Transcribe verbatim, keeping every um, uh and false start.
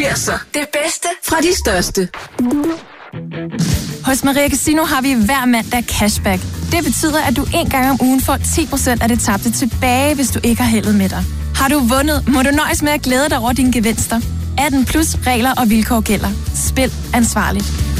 firser. Det bedste fra de største. Hos Maria Casino har vi hver mandag cashback. Det betyder, at du en gang om ugen får ti procent af det tabte tilbage, hvis du ikke har heldet med dig. Har du vundet, må du nøjes med at glæde dig over dine gevinster. atten plus regler og vilkår gælder. Spil ansvarligt.